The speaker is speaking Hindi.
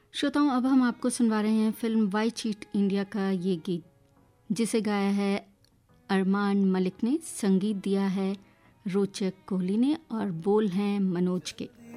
श्रोताओं, अब हम आपको सुनवा रहे हैं फिल्म वाई चीट इंडिया का ये गीत, जिसे गाया है अरमान मलिक ने, संगीत दिया है रोचक कोहली ने और बोल हैं मनोज के।